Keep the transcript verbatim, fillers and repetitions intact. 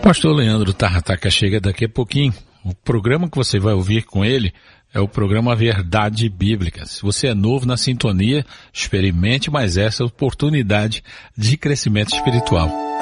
Pastor Leandro Tarrataca chega daqui a pouquinho. O programa que você vai ouvir com ele é o programa Verdade Bíblica. Se você é novo na sintonia, experimente mais essa oportunidade de crescimento espiritual.